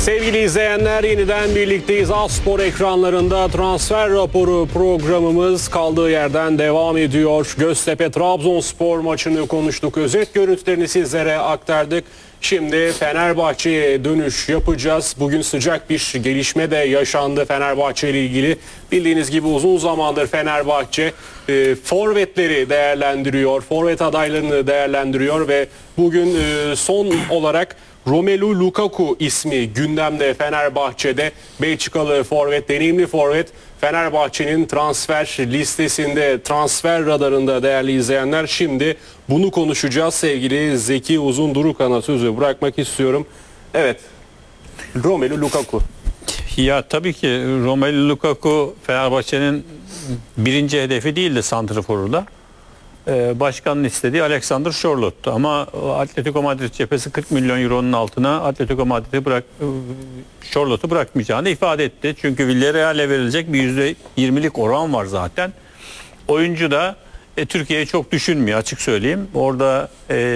Sevgili izleyenler, yeniden birlikteyiz. Aspor ekranlarında transfer raporu programımız kaldığı yerden devam ediyor. Göztepe-Trabzonspor maçını konuştuk. Özet görüntülerini sizlere aktardık. Şimdi Fenerbahçe'ye dönüş yapacağız. Bugün sıcak bir gelişme de yaşandı Fenerbahçe ile ilgili. Bildiğiniz gibi uzun zamandır Fenerbahçe forvetleri değerlendiriyor. Forvet adaylarını değerlendiriyor ve bugün son olarak Romelu Lukaku ismi gündemde Fenerbahçe'de. Belçikalı forvet, deneyimli forvet Fenerbahçe'nin transfer listesinde, transfer radarında değerli izleyenler. Şimdi bunu konuşacağız. Sevgili Zeki Uzundurukan'a sözü bırakmak istiyorum. Evet, Romelu Lukaku. Ya tabii ki Romelu Lukaku Fenerbahçe'nin birinci hedefi değildi santraforu da. Başkanın istediği Alexander Sörlot'tu ama Atletico Madrid cephesi 40 milyon euronun altına Atletico Madrid'i Sörlot'u bırakmayacağını ifade etti. Çünkü Villarreal'e verilecek bir %20'lik oran var zaten. Oyuncu da Türkiye'yi çok düşünmüyor, açık söyleyeyim. Orada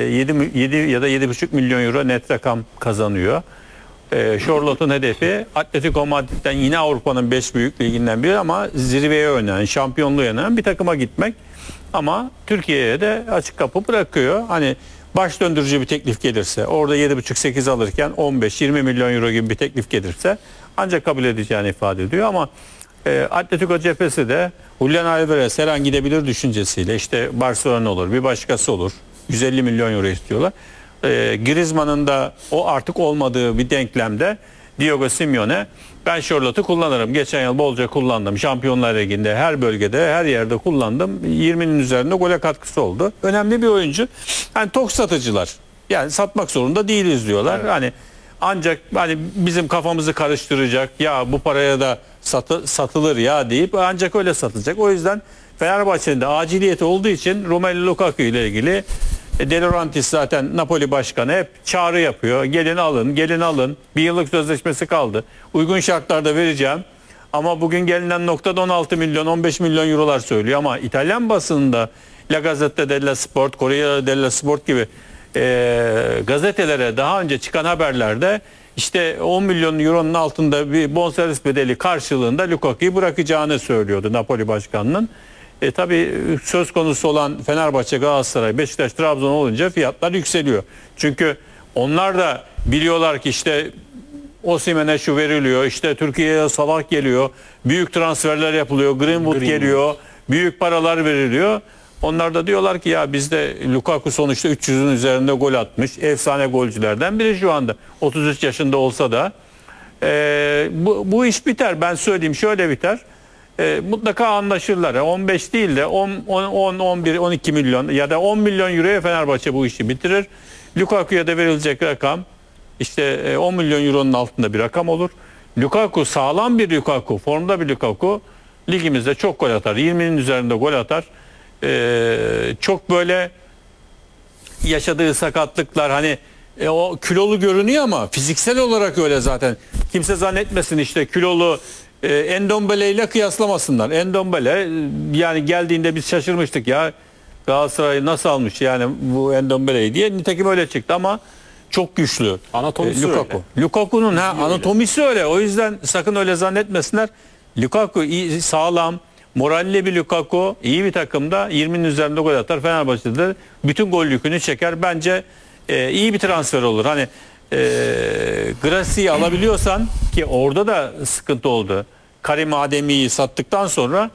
7 ya da 7,5 milyon euro net rakam kazanıyor. Sörlot'un hedefi Atletico Madrid'den yine Avrupa'nın 5 büyük liginden biri ama zirveye oynayan, şampiyonluğu oynayan bir takıma gitmek. Ama Türkiye'ye de açık kapı bırakıyor. Hani baş döndürücü bir teklif gelirse, orada 7,5-8 alırken 15-20 milyon euro gibi bir teklif gelirse ancak kabul edeceğini ifade ediyor. Ama Atletico cephesi de Julian Alvarez her an gidebilir düşüncesiyle, işte Barcelona olur, bir başkası olur, 150 milyon euro istiyorlar. Griezmann'ın da o artık olmadığı bir denklemde Diego Simeone, ben Sörlot'u kullanırım. Geçen yıl bolca kullandım. Şampiyonlar Ligi'nde her bölgede, her yerde kullandım. 20'nin üzerinde gole katkısı oldu. Önemli bir oyuncu. Hani tok satıcılar. Yani satmak zorunda değiliz diyorlar. Evet. Hani ancak hani bizim kafamızı karıştıracak, ya bu paraya da satılır ya deyip ancak öyle satılacak. O yüzden Fenerbahçe'nin de aciliyeti olduğu için Romelu Lukaku ile ilgili De Laurentiis zaten Napoli başkanı hep çağrı yapıyor. Gelin alın, gelin alın. Bir yıllık sözleşmesi kaldı. Uygun şartlarda vereceğim. Ama bugün gelinen noktada 16 milyon, 15 milyon eurolar söylüyor. Ama İtalyan basınında La Gazzetta dello Sport, Corriere dello Sport gibi gazetelere daha önce çıkan haberlerde işte 10 milyon euronun altında bir bonservis bedeli karşılığında Lukaku'yu bırakacağını söylüyordu Napoli başkanının. Tabii söz konusu olan Fenerbahçe, Galatasaray, Beşiktaş, Trabzon olunca fiyatlar yükseliyor. Çünkü onlar da biliyorlar ki işte Osimhen'e şu veriliyor, işte Türkiye'ye Salah geliyor, büyük transferler yapılıyor, Greenwood geliyor, büyük paralar veriliyor. Onlar da diyorlar ki ya bizde Lukaku sonuçta 300'ün üzerinde gol atmış, efsane golcülerden biri şu anda. 33 yaşında olsa da bu iş biter, ben söyleyeyim, şöyle biter. Mutlaka anlaşırlar. 15 değil de 10, 11, 12 milyon ya da 10 milyon euroya Fenerbahçe bu işi bitirir. Lukaku'ya da verilecek rakam işte 10 milyon euronun altında bir rakam olur. Lukaku sağlam bir Lukaku, formda bir Lukaku ligimizde çok gol atar. 20'nin üzerinde gol atar. Çok böyle yaşadığı sakatlıklar hani o kilolu görünüyor ama fiziksel olarak öyle zaten. Kimse zannetmesin işte kilolu Endombele ile kıyaslamasınlar. Endombele yani geldiğinde biz şaşırmıştık ya, Galatasaray nasıl almış yani bu Endombele'yi diye. Nitekim öyle çıktı ama çok güçlü. Anatomisi Lukaku. öyle. Lukaku'nun anatomisi öyle. O yüzden sakın öyle zannetmesinler. Lukaku iyi, sağlam, moralli bir Lukaku, iyi bir takımda 20'nin üzerinde gol atar. Fenerbahçe'de bütün gol yükünü çeker. Bence iyi bir transfer olur. Hani Grassi'yi alabiliyorsan, ki orada da sıkıntı oldu. Karim Ademi'yi sattıktan sonra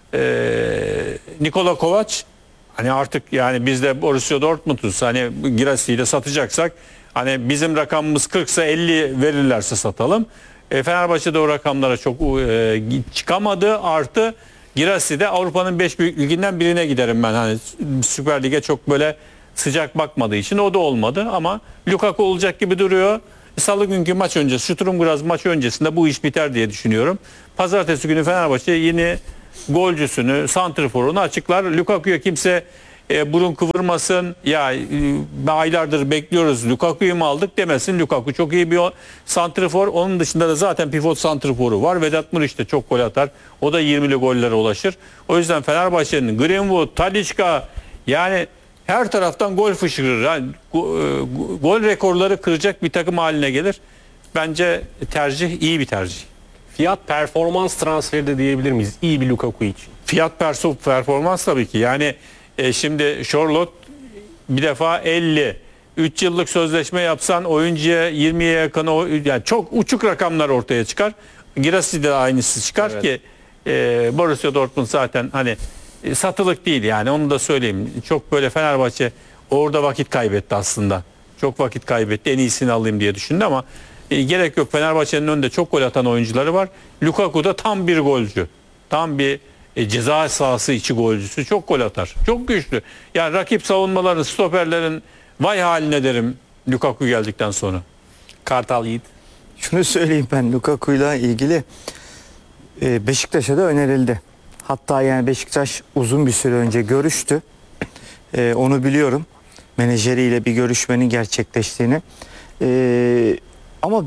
Nikola Kovac, hani artık yani biz de Borussia Dortmund'uz. Hani Grassi'yi de satacaksak hani bizim rakamımız 40 ise 50 verirlerse satalım. Fenerbahçe'de o rakamlara çok çıkamadı. Artı Grassi'de Avrupa'nın 5 büyük liginden birine giderim ben. Hani Süper Lig'e çok böyle sıcak bakmadığı için o da olmadı ama Lukaku olacak gibi duruyor. Salı günkü maç öncesi, Sturm maçı öncesinde bu iş biter diye düşünüyorum. Pazartesi günü Fenerbahçe yeni golcüsünü, santrforunu açıklar. Lukaku'ya kimse burun kıvırmasın. Ya aylardır bekliyoruz, Lukaku'yu mu aldık demesin. Lukaku çok iyi bir santrfor. Onun dışında da zaten pivot santrforu var. Vedat Muriç de çok gol atar. O da 20'li gollere ulaşır. O yüzden Fenerbahçe'nin Greenwood, Talisca, yani her taraftan gol fışkırır. Yani gol rekorları kıracak bir takım haline gelir. Bence tercih iyi bir tercih. Fiyat performans transferi de diyebilir miyiz? İyi bir Lukaku için. Fiyat performans tabii ki. Yani şimdi Charlotte bir defa 50 3 yıllık sözleşme yapsan oyuncuya 20'ye yakın yani çok uçuk rakamlar ortaya çıkar. Girassi de aynısı çıkar Evet. ki Borussia Dortmund zaten hani satılık değil yani onu da söyleyeyim. Çok böyle Fenerbahçe orada vakit kaybetti aslında. Çok vakit kaybetti. En iyisini alayım diye düşündü ama gerek yok. Fenerbahçe'nin önünde çok gol atan oyuncuları var. Lukaku da tam bir golcü. Tam bir ceza sahası içi golcüsü. Çok gol atar. Çok güçlü. Yani rakip savunmaların, stoperlerin vay haline derim Lukaku geldikten sonra. Kartal Yiğit. Şunu söyleyeyim ben Lukaku'yla ilgili Beşiktaş'a da önerildi. Hatta yani Beşiktaş uzun bir süre önce görüştü. Onu biliyorum. Menajeriyle bir görüşmenin gerçekleştiğini. Ama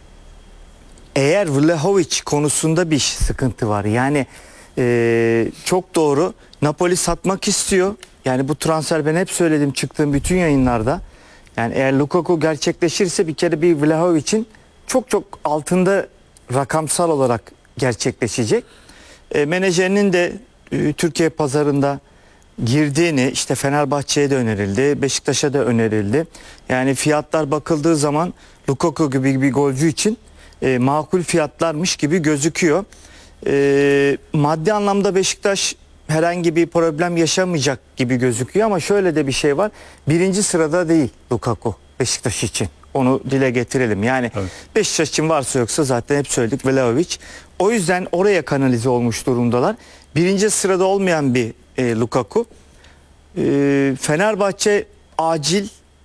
eğer Vlahovic konusunda bir sıkıntı var. Yani çok doğru. Napoli satmak istiyor. Yani bu transfer ben hep söyledim çıktığım bütün yayınlarda. Yani eğer Lukaku gerçekleşirse bir kere bir Vlahovic'in çok altında rakamsal olarak gerçekleşecek. Menajerinin de Türkiye pazarında girdiğini işte Fenerbahçe'ye de önerildi, Beşiktaş'a da önerildi. Yani fiyatlar bakıldığı zaman Lukaku gibi bir golcü için makul fiyatlarmış gibi gözüküyor. Maddi anlamda Beşiktaş herhangi bir problem yaşamayacak gibi gözüküyor ama şöyle de bir şey var. Birinci sırada değil Lukaku Beşiktaş için. Onu dile getirelim. Yani evet. Beşiktaş için varsa yoksa zaten hep söyledik Vlahovic. O yüzden oraya kanalize olmuş durumdalar. Birinci sırada olmayan bir Lukaku. Fenerbahçe acil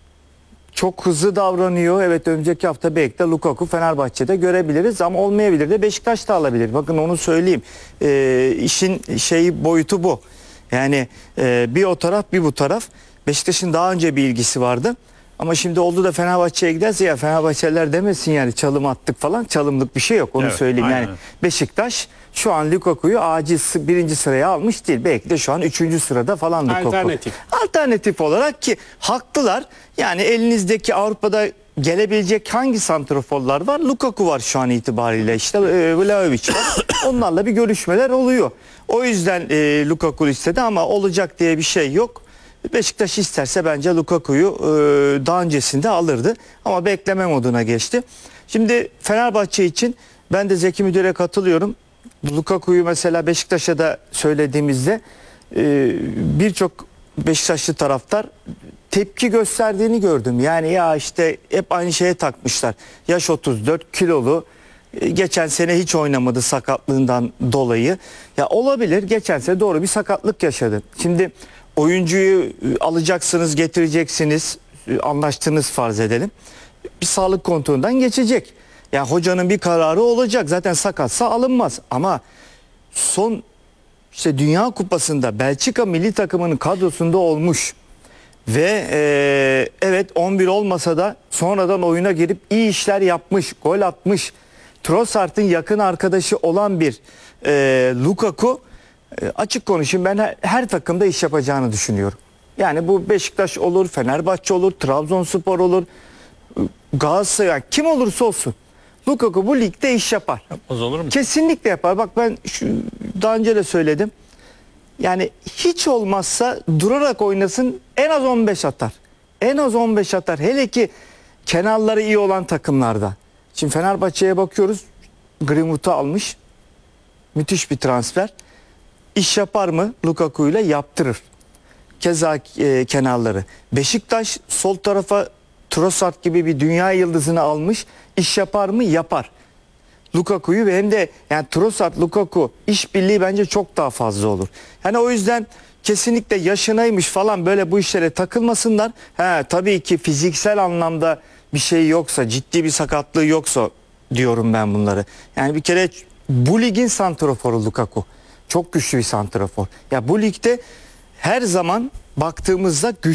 çok hızlı davranıyor. Evet önümüzdeki hafta belki de Lukaku Fenerbahçe'de görebiliriz ama olmayabilir de Beşiktaş da alabilir. Bakın onu söyleyeyim. İşin boyutu bu. Yani bir o taraf bir bu taraf. Beşiktaş'ın daha önce bir ilgisi vardı. Ama şimdi oldu da Fenerbahçe'ye giderse ya Fenerbahçeliler demesin yani çalım attık falan. Çalımlık bir şey yok onu Evet, söyleyeyim. aynen. Yani Beşiktaş şu an Lukaku'yu acil birinci sıraya almış değil. Belki de şu an 3. sırada falan Lukaku. Alternatif. Alternatif olarak ki haklılar. Yani elinizdeki Avrupa'da gelebilecek hangi santraforlar var? Lukaku var şu an itibariyle işte Vlahovic var. Onlarla bir görüşmeler oluyor. O yüzden Lukaku istedi ama olacak diye bir şey yok. Beşiktaş isterse bence Lukaku'yu daha öncesinde alırdı. Ama bekleme moduna geçti. Şimdi Fenerbahçe için ben de Zeki Müdür'e katılıyorum. Lukaku'yu mesela Beşiktaş'a da söylediğimizde birçok Beşiktaşlı taraftar tepki gösterdiğini gördüm. Yani ya işte hep aynı şeye takmışlar. Yaş 34 kilolu. Geçen sene hiç oynamadı sakatlığından dolayı. Ya olabilir. Geçen sene doğru bir sakatlık yaşadı. Şimdi oyuncuyu alacaksınız, getireceksiniz. Anlaştığınız farz edelim. Bir sağlık kontrolünden geçecek. Yani hocanın bir kararı olacak. Zaten sakatsa alınmaz. Ama son işte Dünya Kupası'nda Belçika milli takımının kadrosunda olmuş. Ve evet 11 olmasa da sonradan oyuna girip iyi işler yapmış, gol atmış. Trossard'ın yakın arkadaşı olan bir Lukaku, açık konuşayım ben her takımda iş yapacağını düşünüyorum. Yani bu Beşiktaş olur, Fenerbahçe olur, Trabzonspor olur, Galatasaray yani kim olursa olsun. Lukaku bu ligde iş yapar. Yapmaz olur mu? Kesinlikle yapar. Bak ben daha önce de söyledim. Yani hiç olmazsa durarak oynasın en az 15 atar. En az 15 atar. Hele ki kenarları iyi olan takımlarda. Şimdi Fenerbahçe'ye bakıyoruz. Greenwood'u almış. Müthiş bir transfer. İş yapar mı? Lukaku ile yaptırır. Keza kenarları. Beşiktaş sol tarafa Trossard gibi bir dünya yıldızını almış. İş yapar mı? Yapar. Lukaku'yu ve hem de yani Trossard, Lukaku işbirliği bence çok daha fazla olur. Yani o yüzden kesinlikle yaşınaymış falan böyle bu işlere takılmasınlar. Tabii ki fiziksel anlamda bir şey yoksa, ciddi bir sakatlığı yoksa diyorum ben bunları. Yani bir kere bu ligin santraforu Lukaku. Çok güçlü bir santrafor. Ya bu ligde her zaman baktığımızda